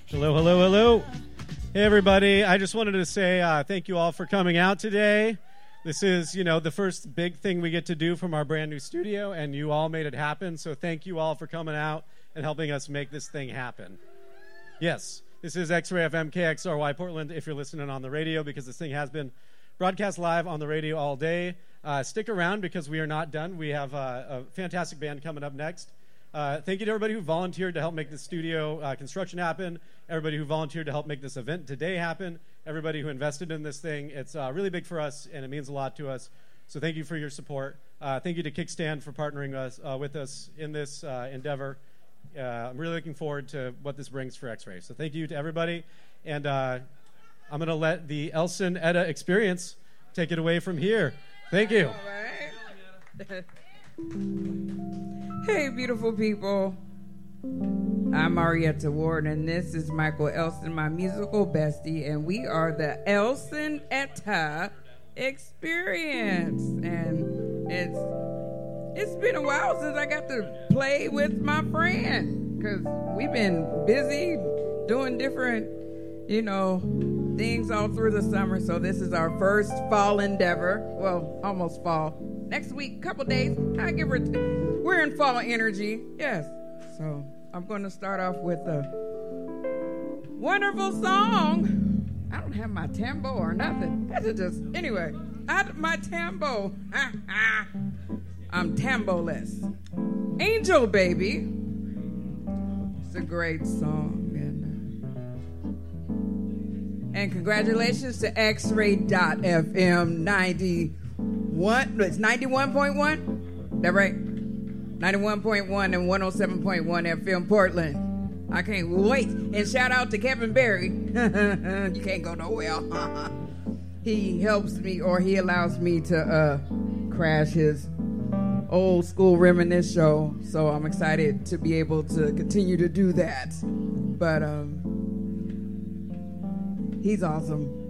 Hello, hello, hello. Hey, everybody. I just wanted to say thank you all for coming out today. This is, the first big thing we get to do from our brand new studio, and you all made it happen. So thank you all for coming out and helping us make this thing happen. Yes, this is X-Ray FM KXRY Portland if you're listening on the radio, because this thing has been broadcast live on the radio all day. Stick around because we are not done. We have a fantastic band coming up next. Thank you to everybody who volunteered to help make the studio construction happen, everybody who volunteered to help make this event today happen, everybody who invested in this thing. It's really big for us, and it means a lot to us. So thank you for your support. Thank you to Kickstand for partnering with us in this endeavor. I'm really looking forward to what this brings for X-Ray. So thank you to everybody. And I'm going to let the Elson Etta Experience take it away from here. Thank you. All right. Hey, beautiful people. I'm Marietta Ward, and this is Michael Elson, my musical bestie, and we are the Elson Etta Experience. And it's been a while since I got to play with my friend, because we've been busy doing different, things all through the summer. So this is our first fall endeavor. Well, almost fall. Next week, couple days, we're in fall energy. Yes. So I'm going to start off with a wonderful song. I don't have my tambo or nothing. Anyway, my tambo. I'm tambo-less. Angel Baby. It's a great song. And congratulations to X-Ray.FM 91. It's 91.1? Is that right? 91.1 and 107.1 FM Portland. I can't wait. And shout out to Kevin Berry. You can't go nowhere. He helps me, or he allows me to crash his old school reminisce show. So I'm excited to be able to continue to do that. But he's awesome.